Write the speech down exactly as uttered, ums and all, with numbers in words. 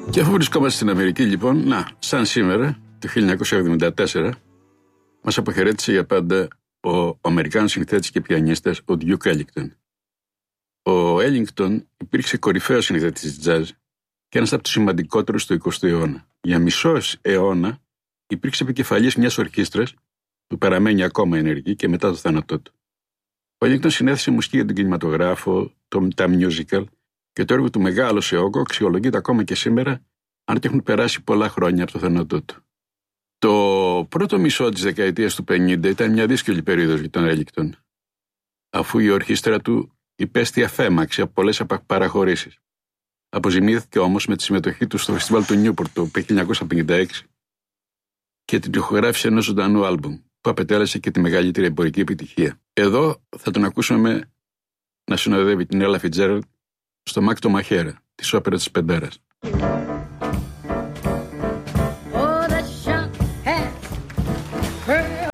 Και αφού βρισκόμαστε στην Αμερική, λοιπόν, να, σαν σήμερα, το χίλια εννιακόσια εβδομήντα τέσσερα, μας αποχαιρέτησε για πάντα ο Αμερικάνος συνθέτης και πιανίστας, ο Duke Ellington. Ο Ellington υπήρξε κορυφαίος συνθέτης της jazz και ένας από τους σημαντικότερους του εικοστού αιώνα. Για μισό αιώνα υπήρξε επικεφαλής μιας ορχήστρας που παραμένει ακόμα ενεργή και μετά το θάνατό του. Ο Ellington συνέθεσε μουσική για τον κινηματογράφο, το, τα musical και το έργο του μεγάλο σε όγκο αξιολογείται ακόμα και σήμερα, αν και έχουν περάσει πολλά χρόνια από το θάνατό του. Το πρώτο μισό της δεκαετίας του πενήντα ήταν μια δύσκολη περίοδος για τον Ellington, αφού η ορχήστρα του υπέστη αφέμαξη από πολλές παραχωρήσεις. Αποζημίωθηκε όμως με τη συμμετοχή του στο φεστιβάλ του Νιούπορτ το χίλια εννιακόσια πενήντα έξι και την ηχογράφηση ενός ζωντανού άλμπουμ που απετέλεσε και τη μεγαλύτερη εμπορική επιτυχία. Εδώ θα τον ακούσουμε να συνοδεύει την Ella Fitzgerald στο Μάκ το Μαχαίρα, της όπερας της Πεντέρας. Oh, the shot has heard